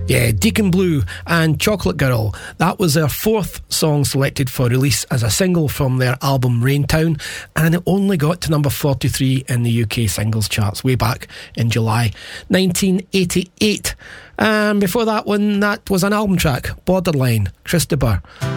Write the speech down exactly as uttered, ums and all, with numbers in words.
Yeah, Deacon Blue and Chocolate Girl. That was their fourth song selected for release as a single from their album Raintown, and it only got to number forty-three in the U K singles charts way back in July nineteen eighty-eight. And before that one, that was an album track, Borderline, Christopher.